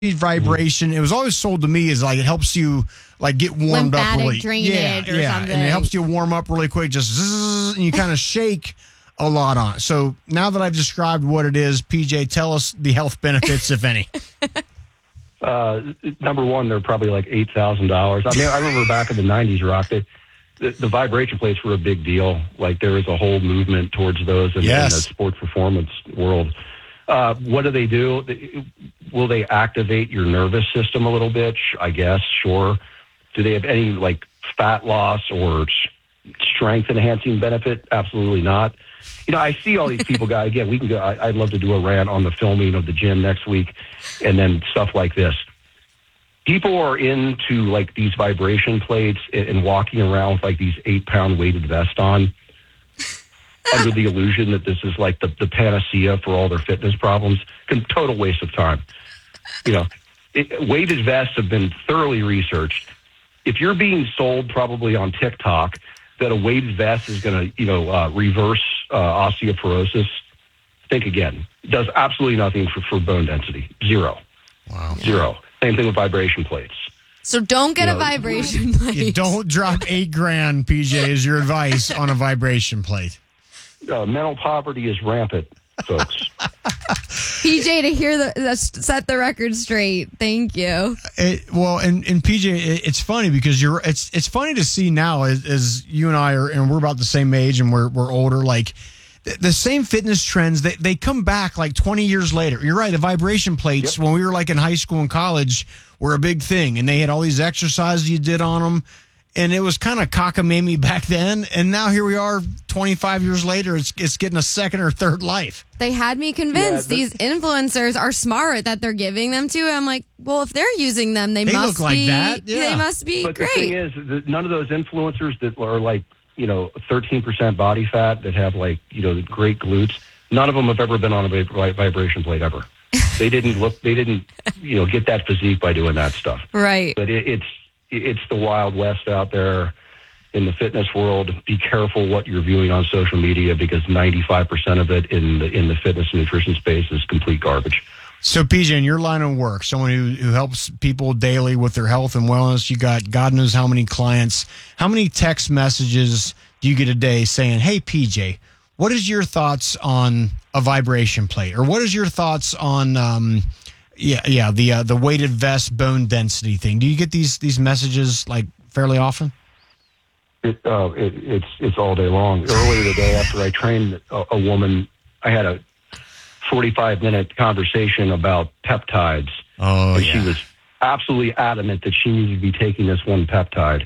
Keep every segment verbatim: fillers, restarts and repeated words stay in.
vibration. It was always sold to me as like it helps you like get warmed Lymphatic up really. drainage yeah, or yeah, something. and it helps you warm up really quick. Just zzz, and you kind of shake a lot on it. So now that I've described what it is, P J, tell us the health benefits, if any. Uh, number one, they're probably like eight thousand dollars. I mean, I remember back in the nineties, Rock, that the, the vibration plates were a big deal. Like there was a whole movement towards those in, yes. in the sports performance world. Uh, what do they do? Will they activate your nervous system a little bit? I guess, sure. Do they have any like fat loss or strength enhancing benefit? Absolutely not. You know, I see all these people, guys. Again, we can go. I, I'd love to do a rant on the filming of the gym next week, and then stuff like this. People are into like these vibration plates and, and walking around with like these eight pound weighted vests on, under the illusion that this is like the, the panacea for all their fitness problems. Total waste of time. You know, it, weighted vests have been thoroughly researched. If you're being sold probably on TikTok that a weighted vest is going to, you know, uh, reverse uh, osteoporosis, think again. It does absolutely nothing for, for bone density. Zero. Wow. Zero. Same thing with vibration plates. So don't get You a know, vibration plate. You don't drop eight grand, P J, is your advice on a vibration plate. Uh, mental poverty is rampant, folks. P J, to hear the, the set the record straight. Thank you. It, well, and, and P J, it, it's funny because you're. It's it's funny to see now as, as you and I are, and we're about the same age, and we're we're older. Like the, the same fitness trends, they they come back like twenty years later. You're right. The vibration plates Yep. when we were like in high school and college were a big thing, and they had all these exercises you did on them. And it was kind of cockamamie back then, and now here we are, twenty-five years later. It's it's getting a second or third life. They had me convinced Yeah, these influencers are smart that they're giving them to. I'm like, well, if they're using them, they, They must look like be. that, yeah. They must be But great. the thing is, that none of those influencers that are like, you know, thirteen percent body fat that have like, you know, great glutes, none of them have ever been on a vib- vibration plate ever. They didn't look, they didn't, you know, get that physique by doing that stuff. Right. But it, it's it's the Wild West out there in the fitness world. Be careful what you're viewing on social media because ninety-five percent of it in the in the fitness and nutrition space is complete garbage. So, P J, in your line of work, someone who, who helps people daily with their health and wellness, you got God knows how many clients. How many text messages do you get a day saying, hey, P J, what is your thoughts on a vibration plate? Or what is your thoughts on, um, yeah, yeah, the uh, the weighted vest bone density thing? Do you get these these messages like fairly often? It, uh, it, it's it's all day long. Earlier today, after I trained a, a woman, I had a forty-five minute conversation about peptides. Oh, and yeah. she was absolutely adamant that she needed to be taking this one peptide.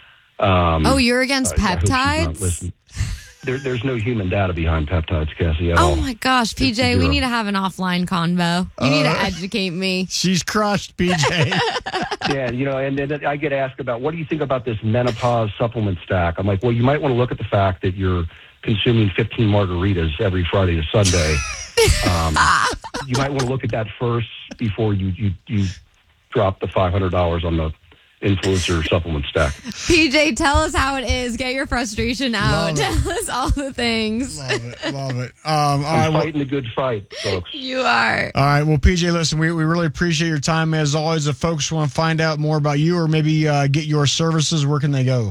Um, Oh, you're against I- I hope she's not peptides? listening. There, there's no human data behind peptides, Cassie, at all. Oh my gosh, P J, we zero. need to have an offline convo. You need to Uh, educate me. She's crushed, P J. Yeah, you know, and then I get asked about, what do you think about this menopause supplement stack? I'm like, well, you might want to look at the fact that you're consuming fifteen margaritas every Friday to Sunday. um, you might want to look at that first before you, you, you drop the five hundred dollars on the influencer supplement stack. P J, tell us how it is. Get your frustration out. Love it. Tell us all the things. Love it, love it. Um, all right, I'm well, fighting a good fight, folks. You are. all right, well, P J, listen, we, we really appreciate your time. As always, if folks want to find out more about you or maybe uh, get your services, where can they go?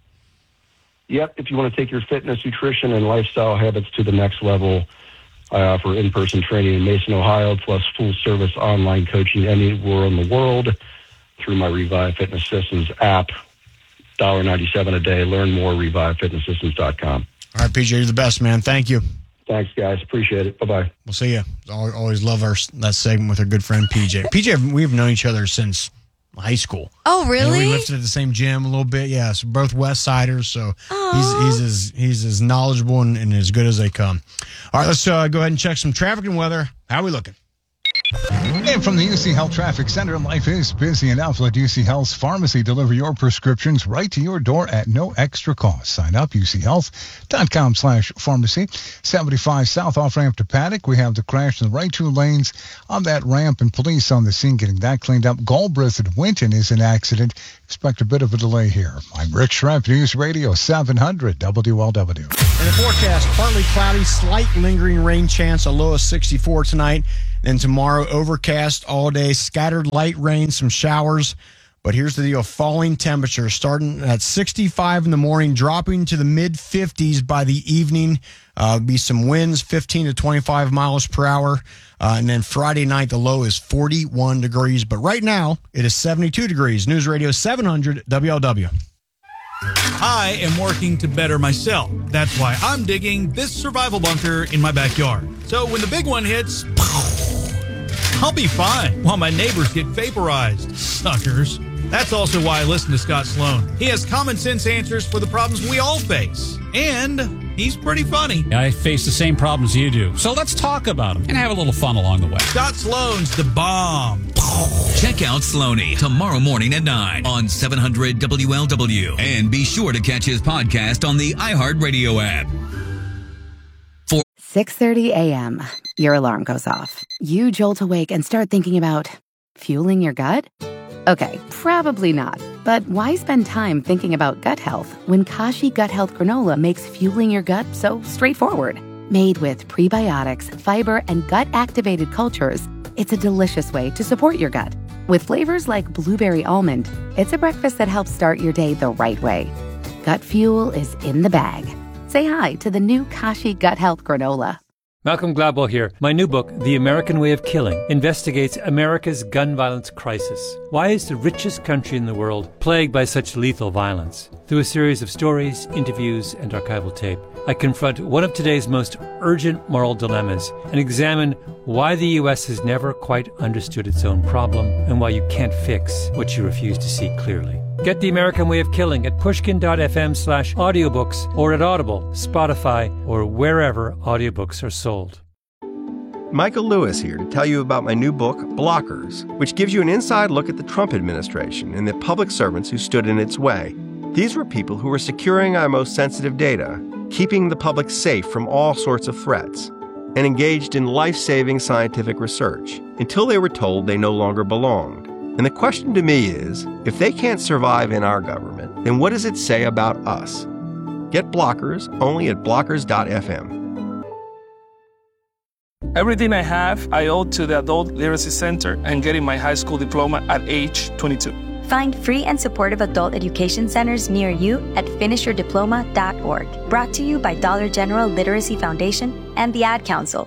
Yep, if you want to take your fitness, nutrition, and lifestyle habits to the next level, I offer in-person training in Mason, Ohio, plus full-service online coaching anywhere in the world through my Revive Fitness Systems app. one dollar ninety-seven a day. Learn more, revive fitness systems dot com. All right, P J, you're the best, man. Thank you. Thanks, guys. Appreciate it. Bye-bye. We'll see you. Always love our that segment with our good friend P J. P J, we've known each other since high school. Oh, And really? we lifted at the same gym a little bit. Yeah, so both West Siders. So Aw. he's he's as he's as knowledgeable and, and as good as they come. All right, let's uh, go ahead and check some traffic and weather. How are we looking? And from the U C Health Traffic Center, life is busy enough. Let U C Health's pharmacy deliver your prescriptions right to your door at no extra cost. Sign up, U C health dot com slash pharmacy. seventy-five South off ramp to Paddock. We have the crash in the right two lanes on that ramp, and police on the scene getting that cleaned up. Galbraith and Winton is an accident. Expect a bit of a delay here. I'm Rick Shrimp, News Radio seven hundred W L W. In the forecast, partly cloudy, slight lingering rain chance, a low of sixty-four tonight. Then tomorrow, overcast all day, scattered light rain, some showers. But here's the deal, falling temperatures starting at sixty-five in the morning, dropping to the mid fifties by the evening. Uh, be some winds, fifteen to twenty-five miles per hour. Uh, and then Friday night, the low is forty-one degrees. But right now, it is seventy-two degrees. News Radio seven hundred W L W. I am working to better myself. That's why I'm digging this survival bunker in my backyard. So when the big one hits, I'll be fine while my neighbors get vaporized. Suckers. That's also why I listen to Scott Sloan. He has common sense answers for the problems we all face. And he's pretty funny. I face the same problems you do. So let's talk about them and have a little fun along the way. Scott Sloan's the bomb. Check out Sloaney tomorrow morning at nine on seven hundred W L W. And be sure to catch his podcast on the iHeartRadio app. For six thirty a.m., your alarm goes off. You jolt awake and start thinking about fueling your gut? Okay, probably not. But why spend time thinking about gut health when Kashi Gut Health Granola makes fueling your gut so straightforward? Made with prebiotics, fiber, and gut-activated cultures, it's a delicious way to support your gut. With flavors like blueberry almond, it's a breakfast that helps start your day the right way. Gut fuel is in the bag. Say hi to the new Kashi Gut Health Granola. Malcolm Gladwell here. My new book, The American Way of Killing, investigates America's gun violence crisis. Why is the richest country in the world plagued by such lethal violence? Through a series of stories, interviews, and archival tape, I confront one of today's most urgent moral dilemmas and examine why the U S has never quite understood its own problem and why you can't fix what you refuse to see clearly. Get The American Way of Killing at pushkin.fm slash audiobooks or at Audible, Spotify, or wherever audiobooks are sold. Michael Lewis here to tell you about my new book, Blockers, which gives you an inside look at the Trump administration and the public servants who stood in its way. These were people who were securing our most sensitive data, keeping the public safe from all sorts of threats, and engaged in life-saving scientific research until they were told they no longer belonged. And the question to me is, if they can't survive in our government, then what does it say about us? Get Blockers only at blockers dot f m. Everything I have, I owe to the Adult Literacy Center and getting my high school diploma at age twenty-two. Find free and supportive adult education centers near you at finish your diploma dot org. Brought to you by Dollar General Literacy Foundation and the Ad Council.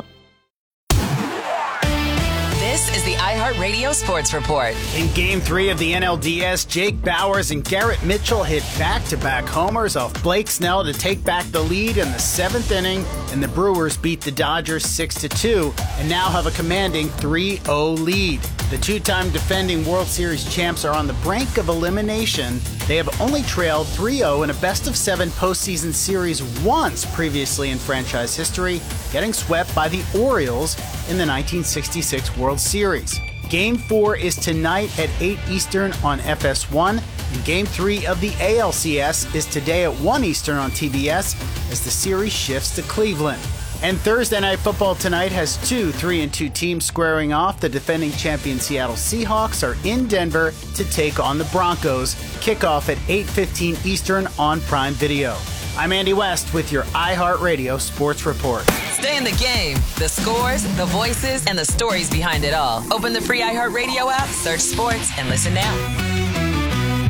This is the iHeartRadio Sports Report. In Game three of the N L D S, Jake Bowers and Garrett Mitchell hit back-to-back homers off Blake Snell to take back the lead in the seventh inning, and the Brewers beat the Dodgers six to two and now have a commanding three oh lead. The two-time defending World Series champs are on the brink of elimination. They have only trailed three oh in a best-of-seven postseason series once previously in franchise history, getting swept by the Orioles in the nineteen sixty-six World Series. Game four is tonight at eight Eastern on F S one, and Game three of the A L C S is today at one Eastern on T B S as the series shifts to Cleveland. And Thursday Night Football tonight has two three and two teams squaring off. The defending champion Seattle Seahawks are in Denver to take on the Broncos. Kickoff at eight fifteen Eastern on Prime Video. I'm Andy West with your iHeartRadio Sports Report. Stay in the game. The scores, the voices, and the stories behind it all. Open the free iHeartRadio app, search sports, and listen now.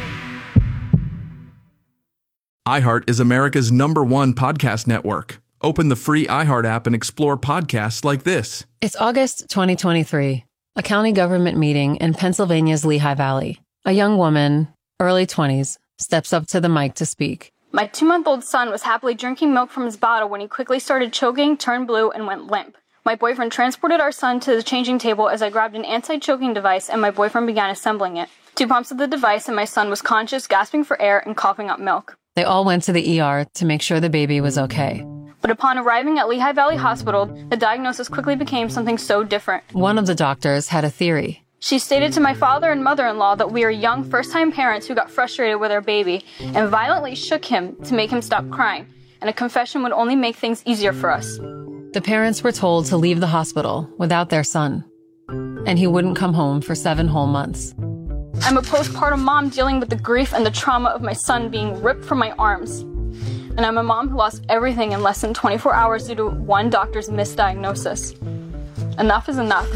iHeart is America's number one podcast network. Open the free iHeart app and explore podcasts like this. It's August twenty twenty-three, a county government meeting in Pennsylvania's Lehigh Valley. A young woman, early twenties, steps up to the mic to speak. My two-month-old son was happily drinking milk from his bottle when he quickly started choking, turned blue, and went limp. My boyfriend transported our son to the changing table as I grabbed an anti-choking device and my boyfriend began assembling it. Two pumps of the device and my son was conscious, gasping for air, and coughing up milk. They all went to the E R to make sure the baby was okay. But upon arriving at Lehigh Valley Hospital, the diagnosis quickly became something so different. One of the doctors had a theory. She stated to my father and mother-in-law that we are young first-time parents who got frustrated with our baby and violently shook him to make him stop crying, and a confession would only make things easier for us. The parents were told to leave the hospital without their son, and he wouldn't come home for seven whole months. I'm a postpartum mom dealing with the grief and the trauma of my son being ripped from my arms. And I'm a mom who lost everything in less than twenty-four hours due to one doctor's misdiagnosis. Enough is enough.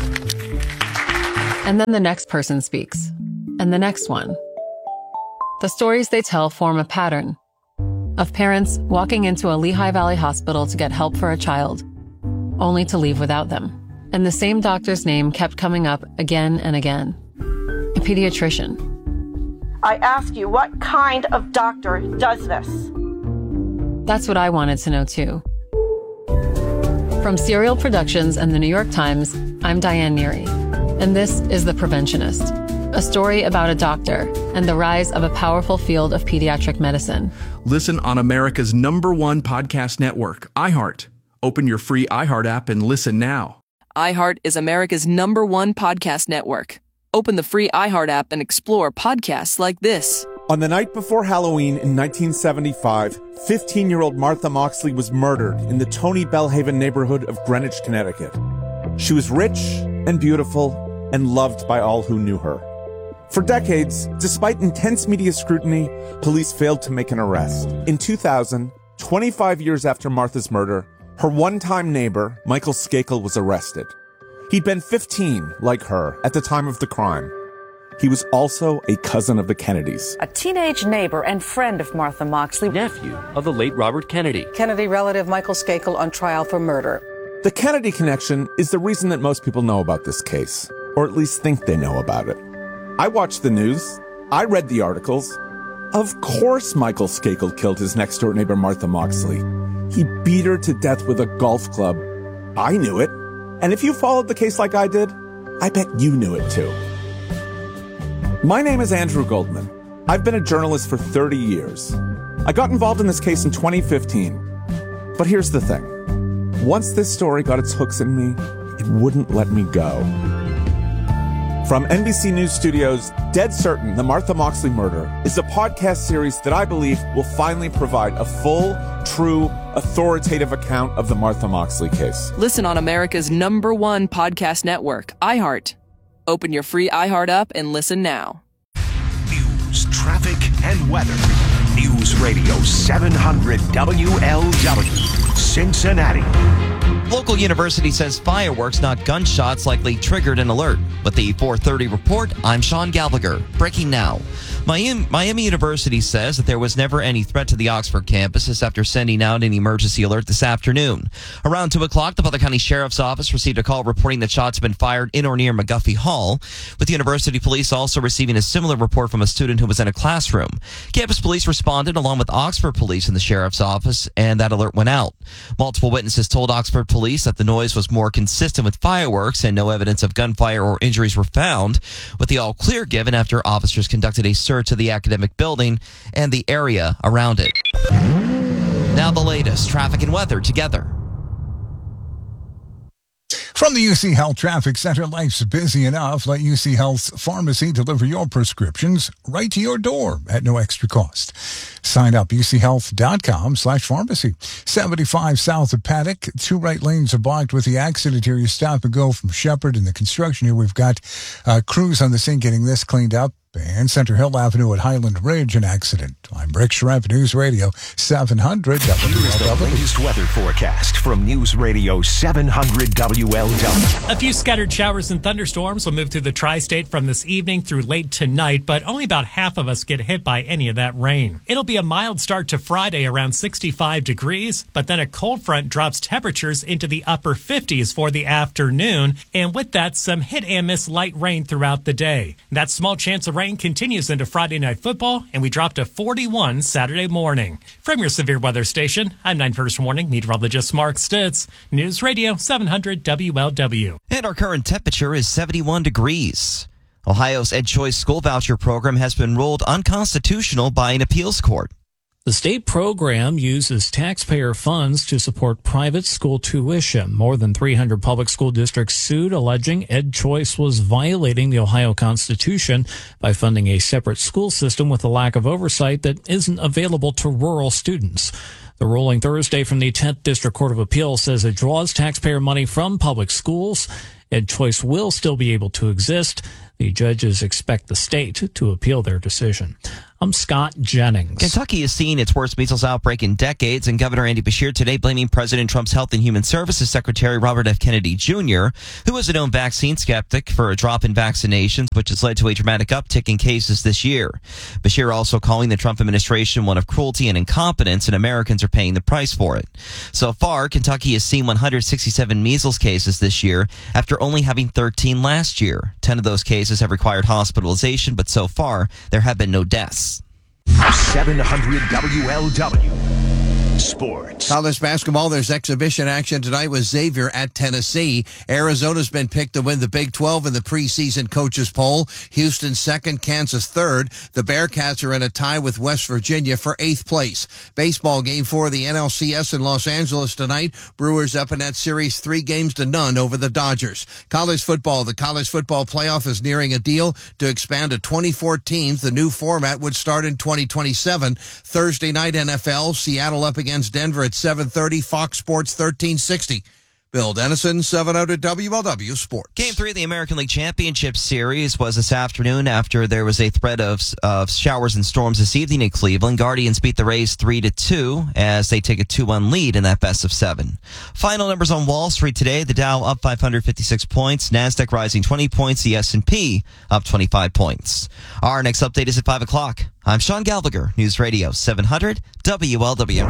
And then the next person speaks. And the next one. The stories they tell form a pattern of parents walking into a Lehigh Valley hospital to get help for a child, only to leave without them. And the same doctor's name kept coming up again and again. A pediatrician. I ask you, what kind of doctor does this? That's what I wanted to know too. From Serial Productions and the New York Times, I'm Diane Neary, and this is The Preventionist, a story about a doctor and the rise of a powerful field of pediatric medicine. Listen on America's number one podcast network, iHeart. Open your free iHeart app and listen now. iHeart is America's number one podcast network. Open the free iHeart app and explore podcasts like this. On the night before Halloween in nineteen seventy-five, fifteen-year-old Martha Moxley was murdered in the Tony Bellhaven neighborhood of Greenwich, Connecticut. She was rich and beautiful and loved by all who knew her. For decades, despite intense media scrutiny, police failed to make an arrest. In two thousand, twenty-five years after Martha's murder, her one-time neighbor, Michael Skakel, was arrested. He'd been fifteen, like her, at the time of the crime. He was also a cousin of the Kennedys. A teenage neighbor and friend of Martha Moxley. Nephew of the late Robert Kennedy. Kennedy relative Michael Skakel on trial for murder. The Kennedy connection is the reason that most people know about this case, or at least think they know about it. I watched the news. I read the articles. Of course Michael Skakel killed his next-door neighbor Martha Moxley. He beat her to death with a golf club. I knew it. And if you followed the case like I did, I bet you knew it too. My name is Andrew Goldman. I've been a journalist for thirty years. I got involved in this case in twenty fifteen. But here's the thing. Once this story got its hooks in me, it wouldn't let me go. From N B C News Studios, Dead Certain, The Martha Moxley Murder is a podcast series that I believe will finally provide a full, true, authoritative account of the Martha Moxley case. Listen on America's number one podcast network, iHeart. Open your free iHeart app and listen now. News, traffic, and weather. News Radio seven hundred W L W, Cincinnati. Local university says fireworks, not gunshots, likely triggered an alert. With the four thirty report, I'm Sean Gallagher. Breaking now. Miami, Miami University says that there was never any threat to the Oxford campuses after sending out an emergency alert this afternoon. Around two o'clock, the Butler County Sheriff's Office received a call reporting that shots had been fired in or near McGuffey Hall, with university police also receiving a similar report from a student who was in a classroom. Campus police responded along with Oxford police and the Sheriff's Office, and that alert went out. Multiple witnesses told Oxford police that the noise was more consistent with fireworks and no evidence of gunfire or injuries were found, with the all clear given after officers conducted a search of the academic building and the area around it. Now the latest traffic and weather together. From the U C Health Traffic Center, life's busy enough. Let U C Health's pharmacy deliver your prescriptions right to your door at no extra cost. Sign up, uchealth.com slash pharmacy. seventy-five south of Paddock. Two right lanes are blocked with the accident here. You stop and go from Shepherd and the construction here. We've got uh, crews on the scene getting this cleaned up. And Center Hill Avenue at Highland Ridge, an accident. I'm Rick Schrepp, News Radio seven hundred W L W. Here's the latest weather forecast from News Radio seven hundred W L W. A few scattered showers and thunderstorms will move through the tri-state from this evening through late tonight, but only about half of us get hit by any of that rain. It'll be a mild start to Friday around sixty-five degrees, but then a cold front drops temperatures into the upper fifties for the afternoon, and with that, some hit and miss light rain throughout the day. That small chance of rain continues into Friday Night Football, and we drop to forty-one Saturday morning. From your severe weather station, I'm nine First Warning meteorologist Mark Stitz, News Radio seven hundred W L W. And our current temperature is seventy-one degrees. Ohio's Ed Choice school voucher program has been ruled unconstitutional by an appeals court. The state program uses taxpayer funds to support private school tuition. More than three hundred public school districts sued, alleging Ed Choice was violating the Ohio Constitution by funding a separate school system with a lack of oversight that isn't available to rural students. The ruling Thursday from the tenth District Court of Appeals says it draws taxpayer money from public schools. Ed Choice will still be able to exist. The judges expect the state to appeal their decision. I'm Scott Jennings. Kentucky has seen its worst measles outbreak in decades, and Governor Andy Beshear today blaming President Trump's Health and Human Services Secretary Robert F. Kennedy Junior, who was a known vaccine skeptic, for a drop in vaccinations, which has led to a dramatic uptick in cases this year. Beshear also calling the Trump administration one of cruelty and incompetence, and Americans are paying the price for it. So far, Kentucky has seen one hundred sixty-seven measles cases this year after only having thirteen last year. ten of those cases have required hospitalization, but so far, there have been no deaths. seven hundred W L W Sports. College basketball, there's exhibition action tonight with Xavier at Tennessee. Arizona's been picked to win the Big twelve in the preseason coaches poll. Houston second, Kansas third. The Bearcats are in a tie with West Virginia for eighth place. Baseball game four of the N L C S in Los Angeles tonight. Brewers up in that series three games to none over the Dodgers. College football, the college football playoff is nearing a deal to expand to twenty-four teams. The new format would start in twenty twenty-seven. Thursday night N F L, Seattle up against Denver at seven thirty, Fox Sports thirteen sixty. Bill Dennison, seven hundred W L W Sports. Game three of the American League Championship Series was this afternoon after there was a threat of, of showers and storms this evening in Cleveland. Guardians beat the Rays three to two as they take a two one lead in that best of seven. Final numbers on Wall Street today. The Dow up five hundred fifty-six points. NASDAQ rising twenty points. The S and P up twenty-five points. Our next update is at five o'clock. I'm Sean Gallagher, News Radio seven hundred W L W.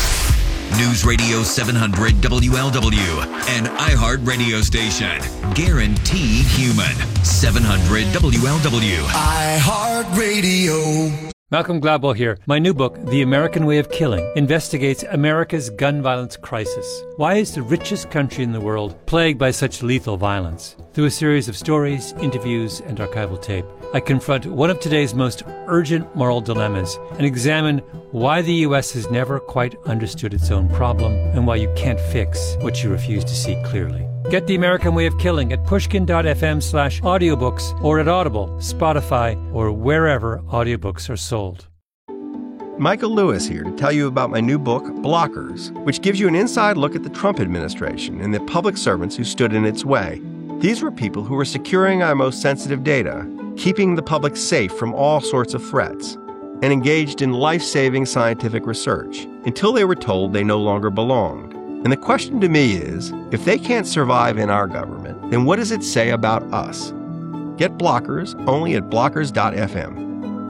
News Radio seven hundred W L W, an iHeart radio station. Guaranteed human. seven hundred W L W. iHeart Radio. Malcolm Gladwell here. My new book, The American Way of Killing, investigates America's gun violence crisis. Why is the richest country in the world plagued by such lethal violence? Through a series of stories, interviews, and archival tape, I confront one of today's most urgent moral dilemmas and examine why the U S has never quite understood its own problem and why you can't fix what you refuse to see clearly. Get The American Way of Killing at pushkin.fm slash audiobooks or at Audible, Spotify, or wherever audiobooks are sold. Michael Lewis here to tell you about my new book, Blockers, which gives you an inside look at the Trump administration and the public servants who stood in its way. These were people who were securing our most sensitive data, keeping the public safe from all sorts of threats, and engaged in life-saving scientific research until they were told they no longer belonged. And the question to me is, if they can't survive in our government, then what does it say about us? Get Blockers only at blockers dot f m.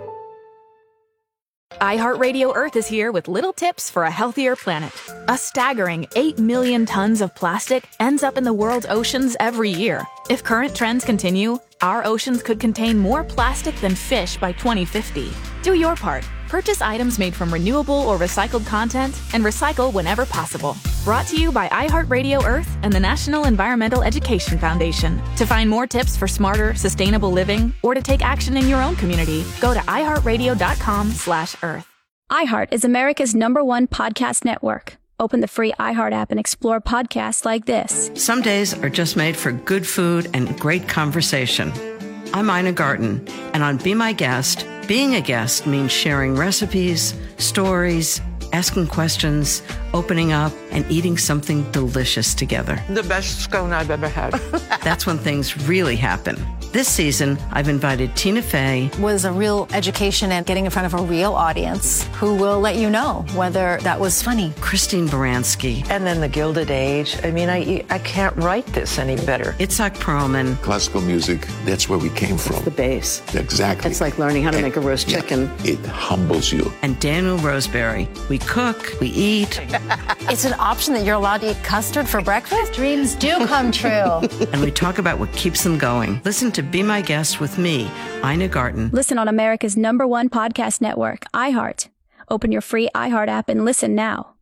iHeartRadio Earth is here with little tips for a healthier planet. A staggering eight million tons of plastic ends up in the world's oceans every year. If current trends continue, our oceans could contain more plastic than fish by twenty fifty. Do your part. Purchase items made from renewable or recycled content and recycle whenever possible. Brought to you by iHeartRadio Earth and the National Environmental Education Foundation. To find more tips for smarter, sustainable living or to take action in your own community, go to iHeartRadio.com slash Earth. iHeart is America's number one podcast network. Open the free iHeart app and explore podcasts like this. Some days are just made for good food and great conversation. I'm Ina Garten, and on Be My Guest, being a guest means sharing recipes, stories, asking questions, opening up, and eating something delicious together. The best scone I've ever had. That's when things really happen. This season, I've invited Tina Fey. Was a real education and getting in front of a real audience who will let you know whether that was funny. Christine Baranski. And then the Gilded Age. I mean, I I can't write this any better. Itzhak Perlman. Classical music, that's where we came from. It's the base. Exactly. It's like learning how to and, make a roast yeah, chicken. It humbles you. And Daniel Roseberry. We cook, we eat. It's an option that you're allowed to eat custard for breakfast? Dreams do come true. And we talk about what keeps them going. Listen to Be My Guest with me, Ina Garten. Listen on America's number one podcast network, iHeart. Open your free iHeart app and listen now.